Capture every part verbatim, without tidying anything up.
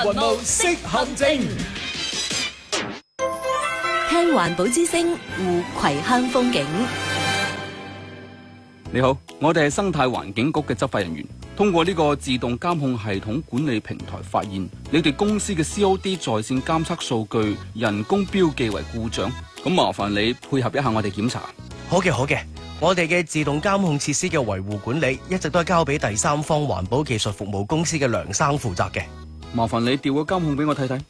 雲霧識陷阱。 聽環保之聲，護葵鄉風景。 你好，我哋係生態環境局嘅執法人員，通過呢個自動監控系統管理平台發現，你哋公司嘅 C O D 在線監測數據人工標記為故障，咁麻煩你配合一下我哋檢查。 好嘅，好嘅，我哋嘅自動監控設施嘅維護管理一直都係交俾第三方環保技術服務公司嘅梁生負責嘅。 麻煩你調個監控俾我睇睇。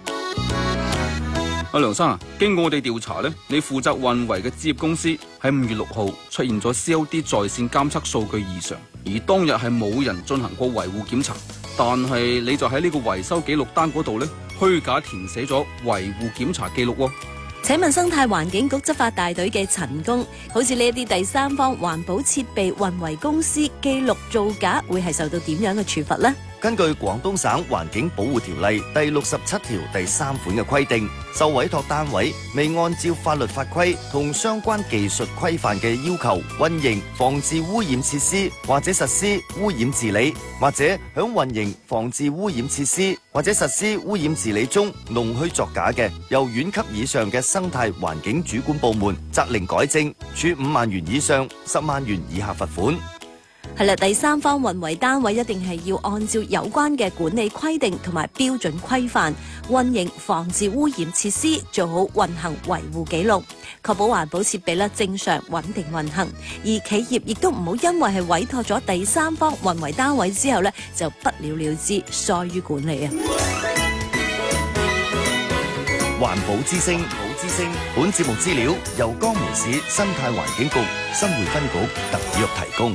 阿梁生啊，經過我哋調查呢，你負責運維嘅置業公司喺五月六號出現咗 C O D 在線監測數據異常，而當日係冇人進行過維護檢查，但係你就喺呢個維修記錄單嗰度呢，虛假填寫咗維護檢查記錄喎。 請問生態環境局執法大隊嘅陳工，好似呢一啲第三方環保設備運維公司記錄造假，會係受到點樣嘅處罰呢？ 根據廣東省環境保護條例第六十七條第三款嘅規定，受委託單位未按照法律法規同相關技術規範嘅要求運營防治污染設施，或者實施污染治理，或者響運營防治污染設施或者實施污染治理中弄虛作假嘅，由縣級以上嘅生態環境主管部門責令改正，處五萬元以上十萬元以下罰款。 係啦，第三方運維單位一定係要按照有關嘅管理規定同埋標準規範運營防治污染設施，做好運行維護記錄，確保環保設備咧正常穩定運行。而企業亦都唔好因為係委託咗第三方運維單位之後咧，就不了了之，疏於管理啊！ 環保之聲，保之聲。本節目資料由江門市生態環境局新會分局特約提供。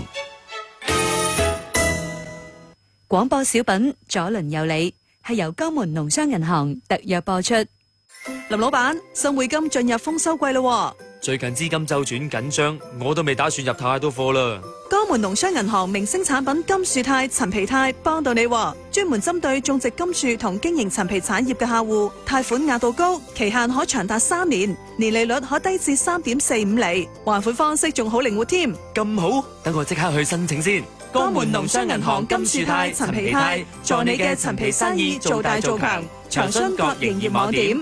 廣播小品左鄰右里係由江門農商銀行特約播出。 林老闆，新匯金進入豐收季咯， 最近資金周轉緊張，我都未打算入太多貨啦。 江門農商銀行明星產品金樹泰、陳皮泰幫到你，專門針對種植金樹同經營陳皮產業嘅客戶，貸款額度高，期限可長達三年，年利率可低至三點四五厘，還款方式仲好靈活添。 咁好，等我即刻去申請先。 江門農商銀行金樹泰、陳皮泰，助你嘅陳皮生意做大做強。長春各營業網點。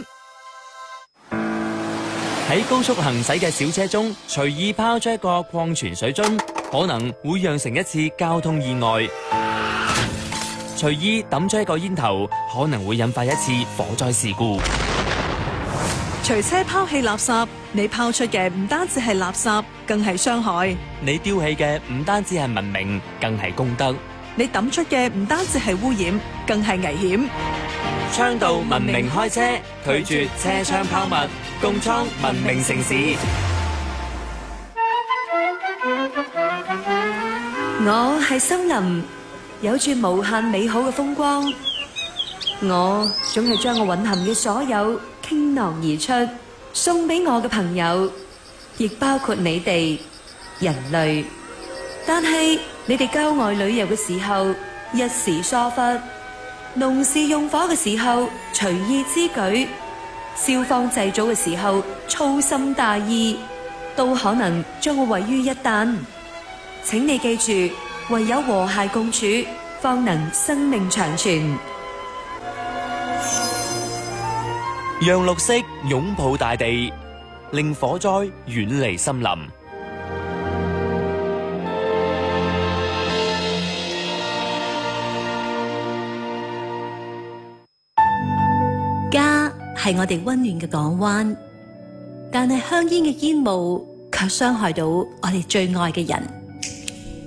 喺高速行駛嘅小車中，隨意拋出一個礦泉水樽，可能會釀成一次交通意外；隨意抌出一個煙頭，可能會引發一次火災事故。 隨車拋棄垃圾，你拋出嘅唔單止係垃圾，更係傷害； 你丟棄嘅唔單止係文明，更係公德； 你抌出嘅唔單止係污染，更係危險。 倡導文明開車，拒絕車窗拋物，共創文明城市。 我係森林，有住無限美好嘅風光。我總係將我蘊含嘅所有傾囊而出，送俾我嘅朋友，亦包括你哋人類。但係你哋郊外旅遊嘅時候一時疏忽，農事用火嘅時候隨意之舉，消防祭祖嘅時候粗心大意，都可能將我毀於一旦。請你記住，唯有和諧共處，方能生命長存。 讓綠色擁抱大地，令火災遠離森林。 家係我哋溫暖嘅港灣，但係香煙嘅煙霧卻傷害到我哋最愛嘅人。